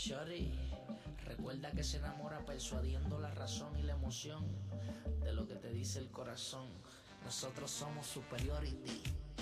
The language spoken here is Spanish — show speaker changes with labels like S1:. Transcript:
S1: Shorty, recuerda que se enamora persuadiendo la razón y la emoción de lo que te dice el corazón. Nosotros somos Superiority.